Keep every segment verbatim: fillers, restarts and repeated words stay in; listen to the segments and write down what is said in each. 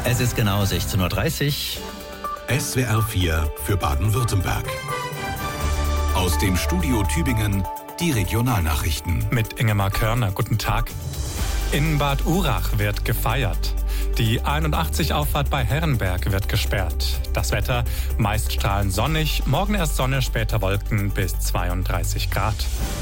Es ist genau sechzehn Uhr dreißig. S W R vier für Baden-Württemberg. Aus dem Studio Tübingen die Regionalnachrichten. Mit Ingemar Körner, guten Tag. In Bad Urach wird gefeiert. Die einundachtzig-Auffahrt bei Herrenberg wird gesperrt. Das Wetter meist strahlend sonnig, morgen erst Sonne, später Wolken bis zweiunddreißig Grad.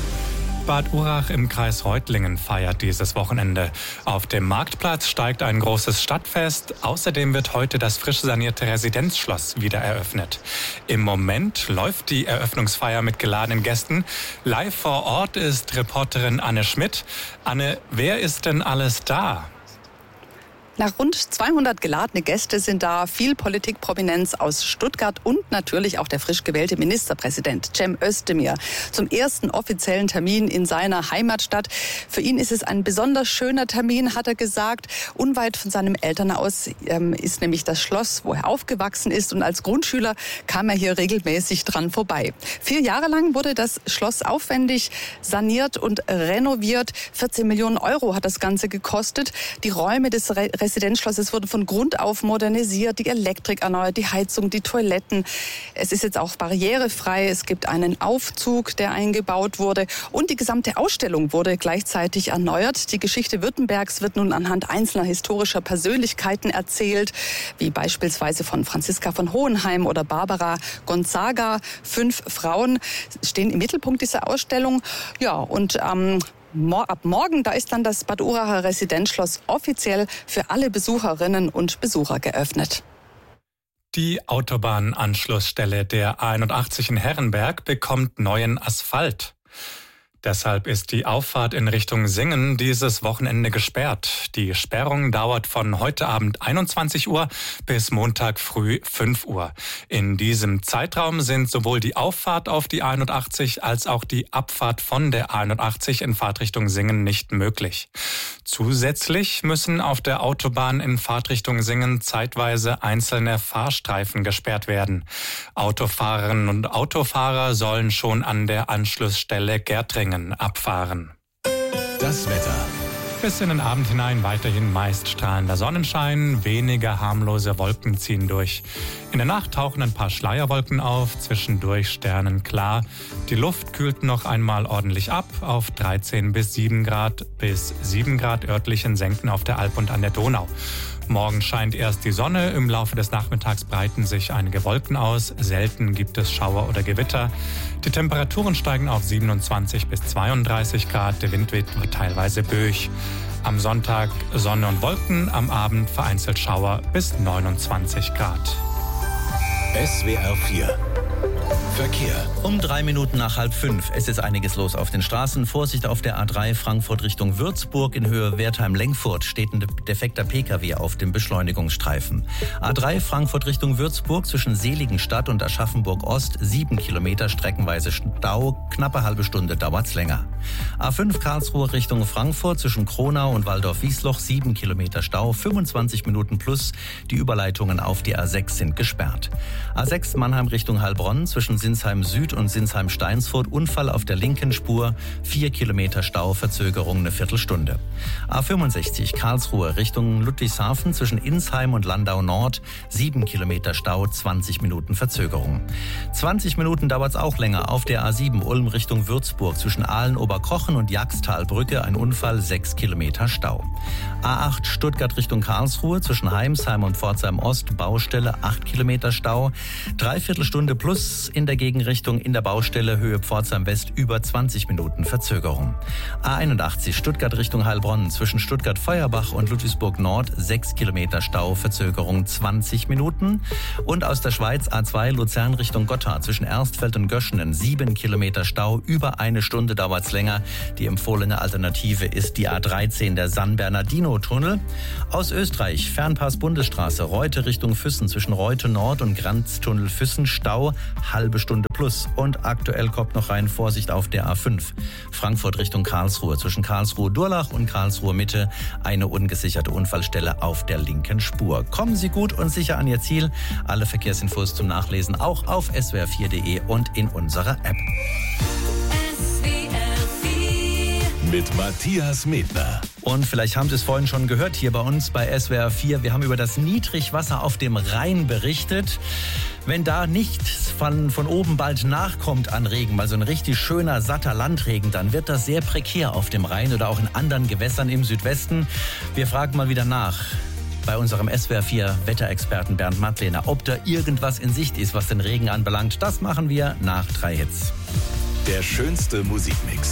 Bad Urach im Kreis Reutlingen feiert dieses Wochenende. Auf dem Marktplatz steigt ein großes Stadtfest. Außerdem wird heute das frisch sanierte Residenzschloss wieder eröffnet. Im Moment läuft die Eröffnungsfeier mit geladenen Gästen. Live vor Ort ist Reporterin Anne Schmidt. Anne, wer ist denn alles da? Nach rund zweihundert geladene Gäste sind da, viel Politikprominenz aus Stuttgart und natürlich auch der frisch gewählte Ministerpräsident Cem Özdemir zum ersten offiziellen Termin in seiner Heimatstadt. Für ihn ist es ein besonders schöner Termin, hat er gesagt. Unweit von seinem Elternhaus ähm, ist nämlich das Schloss, wo er aufgewachsen ist, und als Grundschüler kam er hier regelmäßig dran vorbei. Vier Jahre lang wurde das Schloss aufwendig saniert und renoviert. vierzehn Millionen Euro hat das Ganze gekostet. Die Räume des Re Residenzschlosses wurden von Grund auf modernisiert, die Elektrik erneuert, die Heizung, die Toiletten. Es ist jetzt auch barrierefrei. Es gibt einen Aufzug, der eingebaut wurde, und die gesamte Ausstellung wurde gleichzeitig erneuert. Die Geschichte Württembergs wird nun anhand einzelner historischer Persönlichkeiten erzählt, wie beispielsweise von Franziska von Hohenheim oder Barbara Gonzaga. Fünf Frauen stehen im Mittelpunkt dieser Ausstellung. Ja, und ähm, ab morgen, da ist dann das Bad Uracher Residenzschloss offiziell für alle Besucherinnen und Besucher geöffnet. Die Autobahnanschlussstelle der einundachtzig in Herrenberg bekommt neuen Asphalt. Deshalb ist die Auffahrt in Richtung Singen dieses Wochenende gesperrt. Die Sperrung dauert von heute Abend einundzwanzig Uhr bis Montag früh fünf Uhr. In diesem Zeitraum sind sowohl die Auffahrt auf die einundachtzig als auch die Abfahrt von der einundachtzig in Fahrtrichtung Singen nicht möglich. Zusätzlich müssen auf der Autobahn in Fahrtrichtung Singen zeitweise einzelne Fahrstreifen gesperrt werden. Autofahrerinnen und Autofahrer sollen schon an der Anschlussstelle Gärtringen abfahren. Das Wetter. Bis in den Abend hinein weiterhin meist strahlender Sonnenschein, weniger harmlose Wolken ziehen durch. In der Nacht tauchen ein paar Schleierwolken auf, zwischendurch sternenklar. Die Luft kühlt noch einmal ordentlich ab auf dreizehn bis sieben Grad, bis sieben Grad örtlich in Senken auf der Alp und an der Donau. Morgen scheint erst die Sonne, im Laufe des Nachmittags breiten sich einige Wolken aus, selten gibt es Schauer oder Gewitter. Die Temperaturen steigen auf siebenundzwanzig bis zweiunddreißig Grad, der Wind wird teilweise böig. Am Sonntag Sonne und Wolken, am Abend vereinzelt Schauer bis neunundzwanzig Grad. S W R vier Verkehr. Um drei Minuten nach halb fünf. Es ist einiges los auf den Straßen. Vorsicht auf der A drei Frankfurt Richtung Würzburg. In Höhe Wertheim-Lengfurt steht ein defekter Pkw auf dem Beschleunigungsstreifen. A drei Frankfurt Richtung Würzburg zwischen Seligenstadt und Aschaffenburg-Ost. Sieben Kilometer streckenweise Stau. Knappe halbe Stunde dauert's länger. A fünf Karlsruhe Richtung Frankfurt zwischen Kronau und Waldorf-Wiesloch. Sieben Kilometer Stau. fünfundzwanzig Minuten plus. Die Überleitungen auf die A sechs sind gesperrt. A sechs Mannheim Richtung Heilbronn zwischen Sinsheim Süd und Sinsheim Steinsfurt. Unfall auf der linken Spur. Vier Kilometer Stau, Verzögerung eine Viertelstunde. A fünfundsechzig Karlsruhe Richtung Ludwigshafen zwischen Insheim und Landau Nord. Sieben Kilometer Stau, zwanzig Minuten Verzögerung. zwanzig Minuten dauert's auch länger auf der A sieben Ulm Richtung Würzburg zwischen Ahlen-Oberkochen und Jagstalbrücke. Ein Unfall, sechs Kilometer Stau. A acht Stuttgart Richtung Karlsruhe zwischen Heimsheim und Pforzheim Ost. Baustelle, acht Kilometer Stau. Dreiviertelstunde plus in der Gegenrichtung in der Baustelle Höhe Pforzheim West über zwanzig Minuten Verzögerung. A einundachtzig Stuttgart Richtung Heilbronn zwischen Stuttgart-Feuerbach und Ludwigsburg Nord. sechs Kilometer Stau, Verzögerung zwanzig Minuten. Und aus der Schweiz A zwei Luzern Richtung Gotthard zwischen Erstfeld und Göschenen. sieben Kilometer Stau, über eine Stunde dauert's länger. Die empfohlene Alternative ist die A dreizehn, der San-Bernardino-Tunnel. Aus Österreich Fernpass Bundesstraße Reute Richtung Füssen zwischen Reute Nord und Granztunnel Füssen. Stau, halbe Stunde plus. Und aktuell kommt noch rein Vorsicht auf der A fünf. Frankfurt Richtung Karlsruhe zwischen Karlsruhe-Durlach und Karlsruhe Mitte. Eine ungesicherte Unfallstelle auf der linken Spur. Kommen Sie gut und sicher an Ihr Ziel. Alle Verkehrsinfos zum Nachlesen auch auf s w r vier punkt d e und in unserer App. S W R vier mit Matthias Medner. Und vielleicht haben Sie es vorhin schon gehört hier bei uns bei S W R vier. Wir haben über das Niedrigwasser auf dem Rhein berichtet. Wenn da nichts von, von oben bald nachkommt an Regen, mal so ein richtig schöner, satter Landregen, dann wird das sehr prekär auf dem Rhein oder auch in anderen Gewässern im Südwesten. Wir fragen mal wieder nach bei unserem S W R vier Wetterexperten Bernd Mattlehner, ob da irgendwas in Sicht ist, was den Regen anbelangt. Das machen wir nach drei Hits. Der schönste Musikmix.